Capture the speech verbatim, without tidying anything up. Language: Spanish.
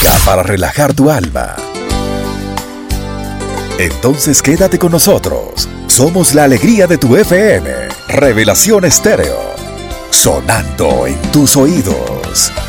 música para relajar tu alma. Entonces quédate con nosotros. Somos la alegría de tu F M. Revelación Estéreo. Sonando en tus oídos.